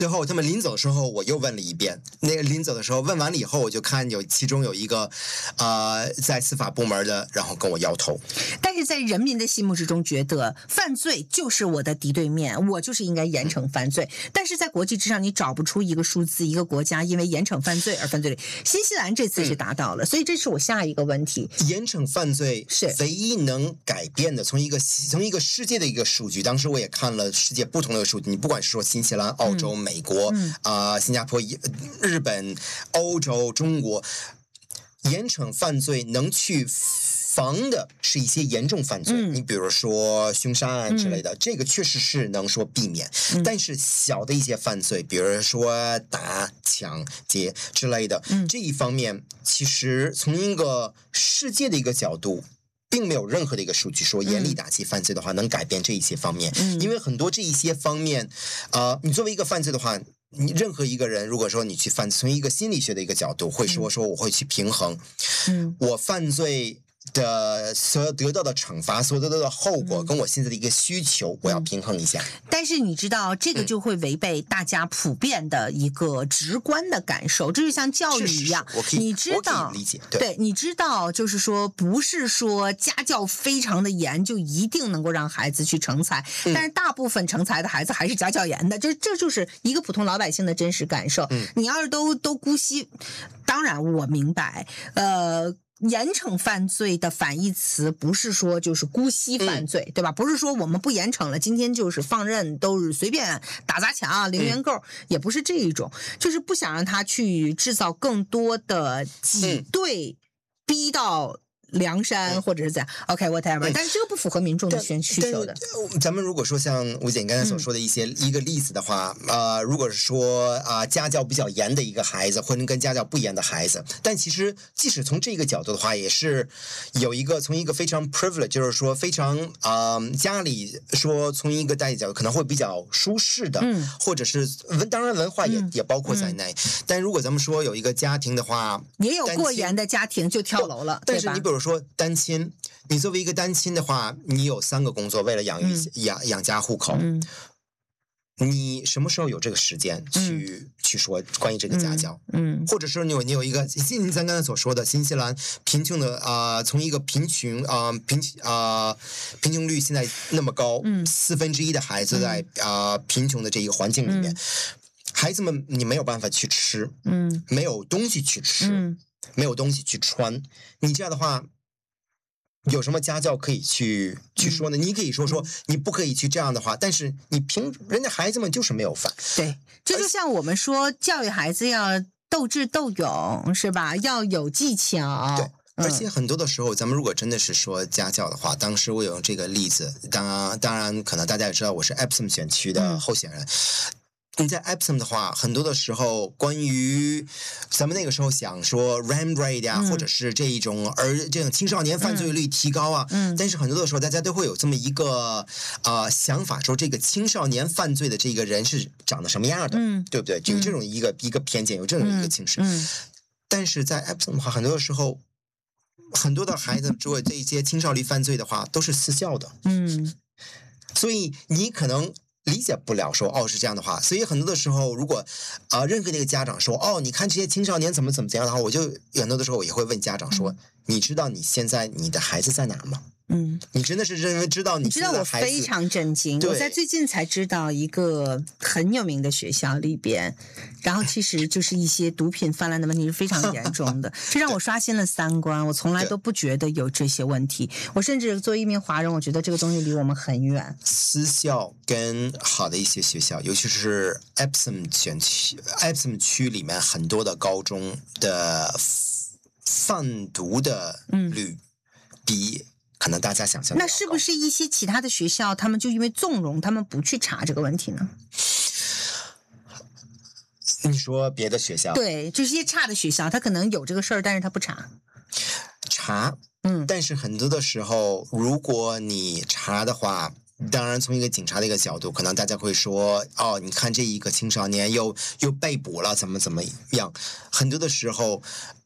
最后他们临走的时候，我又问了一遍。那个临走的时候问完了以后，我就看其中有一个在司法部门的，然后跟我摇头。 但是在人民的心目之中，觉得犯罪就是我的敌对面，我就是应该严惩犯罪。但是在国际之上，你找不出一个数字，一个国家因为严惩犯罪而犯罪率。新西兰这次是达到了，所以这是我下一个问题。 严惩犯罪是唯一能改变的，从一个世界的一个数据。当时我也看了世界不同的数据，你不管是说新西兰、澳洲、美国、新加坡、日本、欧洲、中国，严惩犯罪能去防的是一些严重犯罪，你比如说凶杀案之类的，这个确实是能说避免。但是小的一些犯罪，比如说打、抢劫之类的，这一方面其实从一个世界的一个角度，并没有任何的一个数据说严厉打击犯罪的话能改变这一些方面，因为很多这一些方面，你作为一个犯罪的话，你任何一个人如果说你去犯罪，从一个心理学的一个角度会说我会去平衡，我犯罪的所有得到的惩罚，所有得到的后果，跟我现在的一个需求，我要平衡一下。 但是你知道，这个就会违背大家普遍的一个直观的感受，这就像教育一样。你知道， 我可以理解， 对，你知道，就是说，不是说家教非常的严，就一定能够让孩子去成才。但是大部分成才的孩子还是家教严的，这就是一个普通老百姓的真实感受。你要是都姑息，当然我明白，严惩犯罪的反义词不是说就是姑息犯罪，对吧？不是说我们不严惩了，今天就是放任，都是随便打砸抢、零元购，也不是这一种，就是不想让他去制造更多的挤兑，逼到梁山或者是怎样 OK whatever， 但是这个不符合民众的需求的。 咱们如果说像吴姐刚才所说的一个例子的话，如果是说家教比较严的一个孩子，或者跟家教不严的孩子，但其实即使从这个角度的话，也是有一个从一个非常 privilege， 就是说非常家里说从一个大角度可能会比较舒适的，或者是当然文化也包括在内。但如果咱们说有一个家庭的话， 也有过严的家庭就跳楼了， 但是你比如说单亲，你作为一个单亲的话，你有3个工作，为了养家糊口，你什么时候有这个时间去说关于这个家教？或者是你有一个咱刚才所说的新西兰贫穷的从一个贫穷率现在那么高，1/4的孩子在贫穷的这一个环境里面，孩子们你没有办法去吃，没有东西去吃，没有东西去穿，你这样的话。有什么家教可以去说呢？你可以说你不可以去这样的话，但是人家孩子们就是没有饭。 对，这就像我们说教育孩子要斗智斗勇，是吧？要有技巧。 对，而且很多的时候，咱们如果真的是说家教的话，当时我有这个例子，当然可能大家也知道我是 Epsom 选区的候选人。你在 Epsom 的话，很多的时候关于咱们那个时候想说 crime rate 啊，或者是这种青少年犯罪率提高啊，但是很多的时候大家都会有这么一个想法，说这个青少年犯罪的这个人是长得什么样的，对不对？有这种一个偏见，有这种一个倾向。但是在 Epsom 的话，很多的时候，很多的孩子如果这些青少年犯罪的话，都是私校的，所以你可能。理解不了说是这样的话，所以很多的时候，如果任何的一个家长说你看这些青少年怎么样的话，我就很多的时候我也会问家长说，你知道你现在你的孩子在哪吗？你真的是知道你现在的孩子？ 你知道我非常震惊，我在最近才知道一个很有名的学校里边，然后其实就是一些毒品泛滥的问题是非常严重的，这让我刷新了3观，我从来都不觉得有这些问题，我甚至作为一名华人，我觉得这个东西离我们很远。 私校跟好的一些学校，尤其是 Epsom 区里面很多的高中的贩毒的率比可能大家想象的。 那是不是一些其他的学校他们就因为纵容他们不去查这个问题呢？ 你说别的学校？ 对，就是一些差的学校他可能有这个事儿，但是他不查。 但是很多的时候如果你查的话，当然从一个警察的一个角度，可能大家会说你看这一个青少年又被捕了，怎么样，很多的时候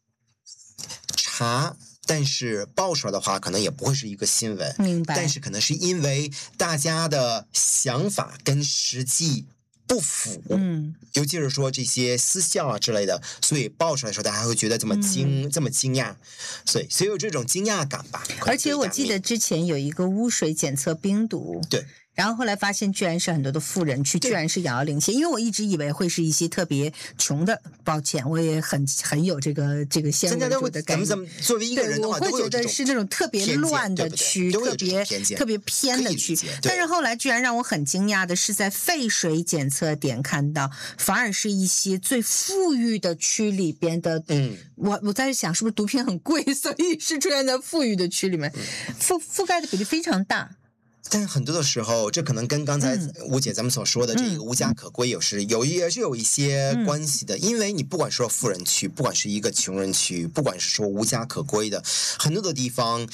查但是爆出来的话可能也不会是一个新闻， 明白？ 但是可能是因为大家的想法跟实际不符，尤其是说这些私校啊之类的，所以爆出来的时候，大家会觉得这么惊讶，所以有这种惊讶感吧。 而且我记得之前有一个污水检测冰毒， 对。 然后后来发现居然是很多的富人区，居然是遥遥领先，因为我一直以为会是一些特别穷的，抱歉，我也很有这个先入为主的概念。 咱们作为一个人的话， 我会觉得是那种特别乱的区，特别偏的区。但是后来居然让我很惊讶的是，在废水检测点看到，反而是一些最富裕的区里边的。我在想是不是毒品很贵，所以是出现在富裕的区里面，覆盖的比例非常大。 但是很多的时候，这可能跟刚才吴姐咱们所说的这个无家可归也是有一些关系的。因为你不管说富人区，不管是一个穷人区，不管是说无家可归的，很多的地方，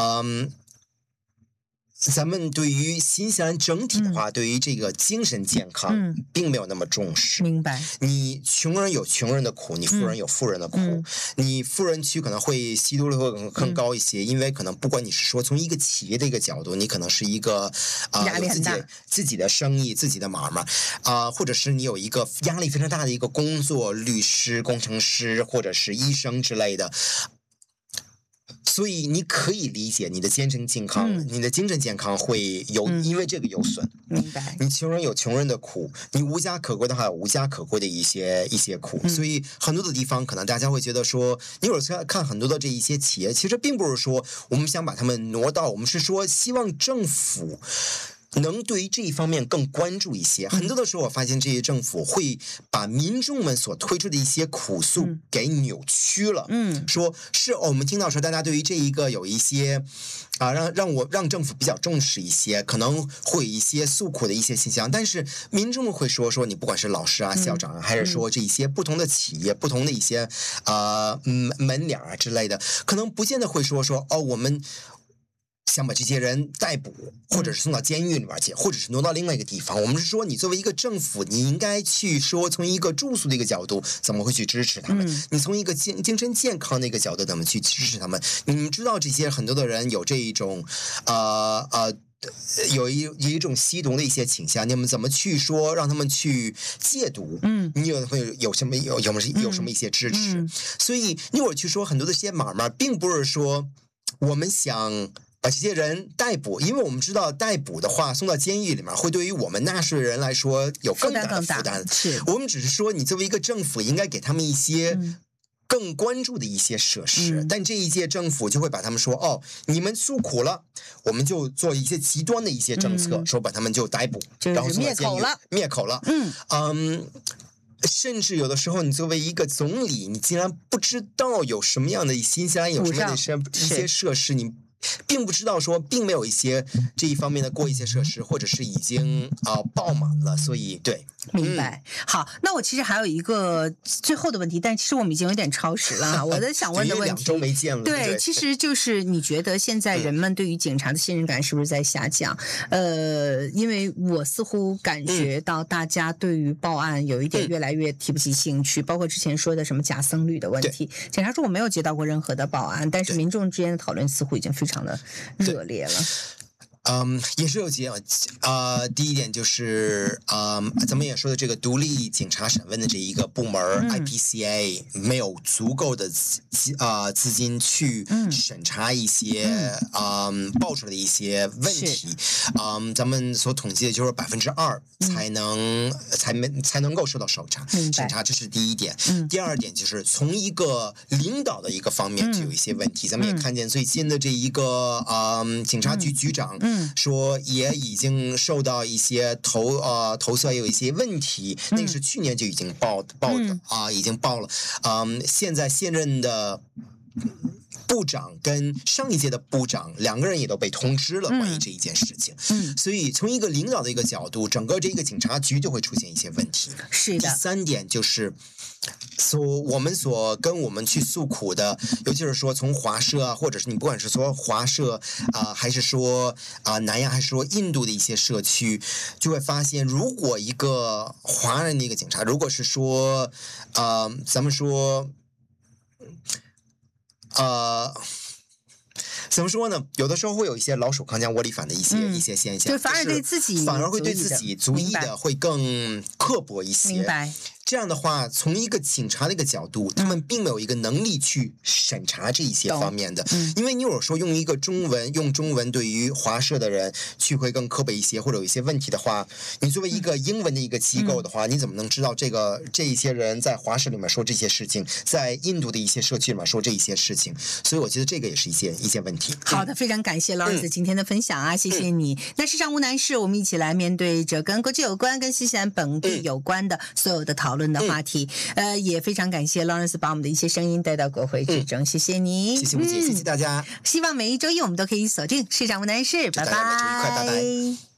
咱们对于新西兰整体的话，对于这个精神健康，并没有那么重视。 明白？ 你穷人有穷人的苦，你富人有富人的苦。你富人区可能会吸毒率会更高一些，因为可能不管你是说从一个企业的一个角度，你可能是一个自己的生意、自己的买卖或者是你有一个压力非常大的一个工作，律师、工程师或者是医生之类的。所以你可以理解你的精神健康，你的精神健康会因为这个有损。 明白？ 你穷人有穷人的苦，你无家可归的话有无家可归的一些苦。所以很多的地方可能大家会觉得说，你有时候看很多的这一些企业，其实并不是说我们想把他们挪到，我们是说希望政府能对于这一方面更关注一些。很多的时候我发现这些政府会把民众们所推出的一些苦诉给扭曲了。说是我们听到说大家对于这一个有一些让政府比较重视一些，可能会有一些诉苦的一些现象，但是民众们会说你不管是老师啊、校长啊，还是说这一些不同的企业、不同的一些门脸啊之类的，可能不见得会说我们想把这些人逮捕，或者是送到监狱里面去，或者是挪到另外一个地方。我们是说，你作为一个政府，你应该去说，从一个住宿的一个角度，怎么会去支持他们？你从一个精神健康的一个角度，怎么去支持他们？你们知道，这些很多的人有这一种有一种吸毒的一些倾向，你们怎么去说让他们去戒毒？你会有什么一些支持？所以你我去说很多的这些买卖，并不是说我们想把这些人逮捕，因为我们知道逮捕的话送到监狱里面会对于我们纳税人来说有更大的负担。我们只是说你作为一个政府应该给他们一些更关注的一些设施，但这一届政府就会把他们说你们诉苦了，我们就做一些极端的一些政策，说把他们就逮捕，然后送到监狱灭口了。甚至有的时候，你作为一个总理，你竟然不知道有什么样的新西兰有什么样的一些设施，你并不知道说并没有一些这一方面的过一些设施，或者是已经爆满了，所以对。 明白。好，那我其实还有一个最后的问题，但其实我们已经有点超时了我在想问的问题 2周没见了。 对，其实就是你觉得现在人们对于警察的信任感是不是在下降？因为我似乎感觉到大家对于报案有一点越来越提不起兴趣，包括之前说的什么假僧侣的问题，警察说我没有接到过任何的报案，但是民众之间的讨论似乎已经非常的热烈了。 也是有几点第一点就是咱们也说的这个独立警察审问的这一个部门IPCA 没有足够的资金去审查一些爆出来的一些问题。咱们所统计的就是2%才能够受到审查，这是第一点。第二点就是从一个领导的一个方面就有一些问题。咱们也看见最近的这一个警察局局长说也已经受到一些投诉，有一些问题，那个是去年就已经已经报了。现在现任的部长跟上一届的部长两个人也都被通知了关于这一件事情。所以从一个领导的一个角度，整个这个警察局就会出现一些问题。 是的。 第三点就是我们跟我们去诉苦的，尤其是说从华社或者是你不管是说华社还是说南亚还是说印度的一些社区，就会发现如果一个华人的一个警察，如果是说咱们说怎么说呢？有的时候会有一些老鼠扛枪窝里反的一些现象， 就反而对自己反而会对自己族裔的会更刻薄一些。 明白。 这样的话，从一个警察的一个角度，他们并没有一个能力去审查这一些方面的。因为你有时候用中文对于华社的人去会更刻薄一些，或者有一些问题的话，你作为一个英文的一个机构的话，你怎么能知道这一些人在华社里面说这些事情，在印度的一些社区里面说这一些事情？所以我觉得这个也是一些问题。 好的，非常感谢劳尔斯今天的分享啊，谢谢你。那世上无难事，我们一起来面对着跟国际有关、跟新西兰本地有关的所有的讨论的话题。也非常感谢劳尔斯把我们的一些声音带到国会之中，谢谢你， 谢谢吴姐，谢谢大家。 希望每一周一我们都可以锁定世上无难事，拜拜。 祝大家每周愉快，拜拜。